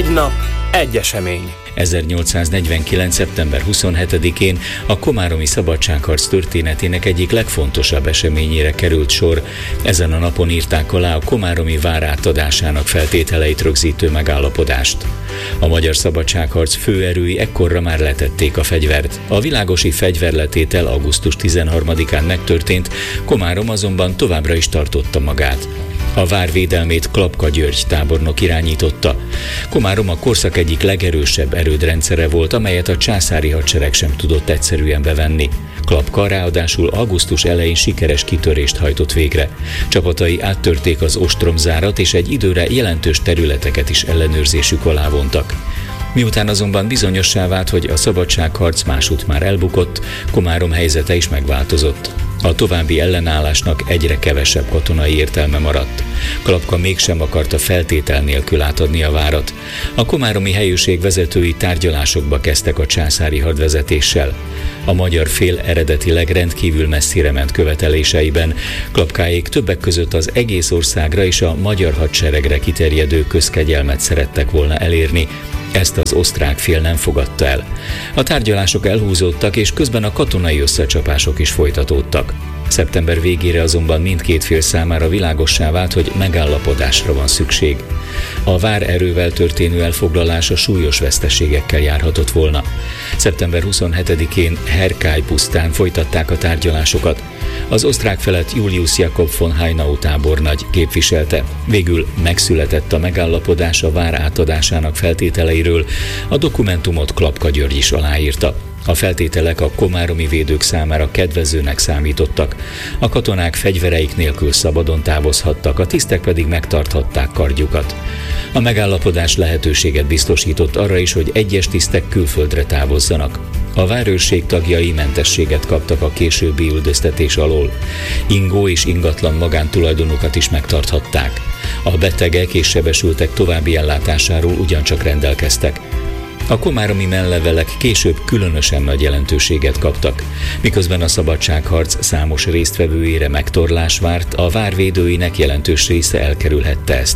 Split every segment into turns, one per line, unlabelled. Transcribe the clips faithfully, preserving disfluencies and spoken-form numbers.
Egy nap, egy esemény.
ezernyolcszáznegyvenkilenc. szeptember huszonhetedikén a komáromi szabadságharc történetének egyik legfontosabb eseményére került sor. Ezen a napon írták alá a komáromi vár átadásának feltételeit rögzítő megállapodást. A magyar szabadságharc főerői ekkorra már letették a fegyvert. A világosi fegyverletétel augusztus tizenharmadikán megtörtént, Komárom azonban továbbra is tartotta magát. A vár védelmét Klapka György tábornok irányította. Komárom a korszak egyik legerősebb erődrendszere volt, amelyet a császári hadsereg sem tudott egyszerűen bevenni. Klapka ráadásul augusztus elején sikeres kitörést hajtott végre. Csapatai áttörték az ostromzárat, és egy időre jelentős területeket is ellenőrzésük alá vontak. Miután azonban bizonyossá vált, hogy a szabadságharc másút már elbukott, Komárom helyzete is megváltozott. A további ellenállásnak egyre kevesebb katonai értelme maradt. Klapka mégsem akarta feltétel nélkül átadni a várat. A komáromi helyőrség vezetői tárgyalásokba kezdtek a császári hadvezetéssel. A magyar fél eredetileg rendkívül messzire ment követeléseiben. Klapkáék többek között az egész országra és a magyar hadseregre kiterjedő közkegyelmet szerettek volna elérni. Ezt az osztrák fél nem fogadta el. A tárgyalások elhúzódtak, és közben a katonai összecsapások is folytatódtak. Szeptember végére azonban mindkét fél számára világossá vált, hogy megállapodásra van szükség. A vár erővel történő elfoglalása súlyos veszteségekkel járhatott volna. szeptember huszonhetedikén Herkály pusztán folytatták a tárgyalásokat. Az osztrák felet Julius Jakob von Haynau tábornagy képviselte. Végül megszületett a megállapodás a vár átadásának feltételeiről, a dokumentumot Klapka György is aláírta. A feltételek a komáromi védők számára kedvezőnek számítottak. A katonák fegyvereik nélkül szabadon távozhattak, a tisztek pedig megtarthatták kardjukat. A megállapodás lehetőséget biztosított arra is, hogy egyes tisztek külföldre távozzanak. A várőrség tagjai mentességet kaptak a későbbi üldöztetés alól. Ingó és ingatlan magántulajdonukat is megtarthatták. A betegek és sebesültek további ellátásáról ugyancsak rendelkeztek. A komáromi mellevelek később különösen nagy jelentőséget kaptak. Miközben a szabadságharc számos résztvevőjére megtorlás várt, a vár védőinek jelentős része elkerülhette ezt.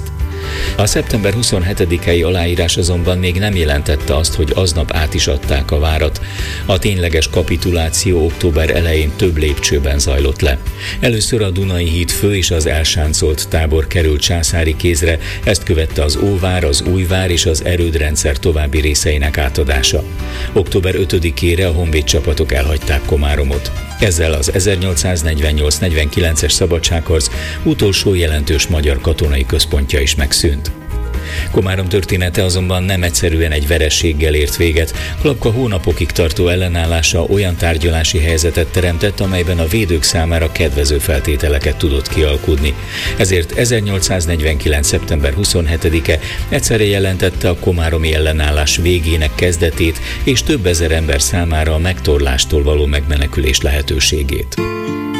A szeptember huszonhetedikei aláírás azonban még nem jelentette azt, hogy aznap át is adták a várat. A tényleges kapituláció október elején több lépcsőben zajlott le. Először a Dunai híd fő és az elsáncolt tábor került császári kézre, ezt követte az Óvár, az Újvár és az erődrendszer további részeinek átadása. október ötödikére a honvéd csapatok elhagyták Komáromot. Ezzel az ezernyolcszáznegyvennyolc negyvenkilences szabadságharc utolsó jelentős magyar katonai központja is megszűnt. Komárom története azonban nem egyszerűen egy vereséggel ért véget. Klapka hónapokig tartó ellenállása olyan tárgyalási helyzetet teremtett, amelyben a védők számára kedvező feltételeket tudott kialkudni. Ezért ezernyolcszáznegyvenkilenc. szeptember huszonhetedike egyszerre jelentette a komáromi ellenállás végének kezdetét és több ezer ember számára a megtorlástól való megmenekülés lehetőségét.